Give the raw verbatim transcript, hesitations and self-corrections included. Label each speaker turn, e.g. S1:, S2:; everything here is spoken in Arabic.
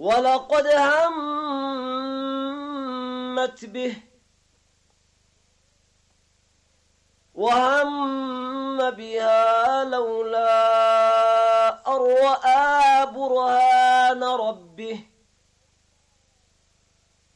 S1: ولقد همت به وهم بها لولا أن رأى برهان ربه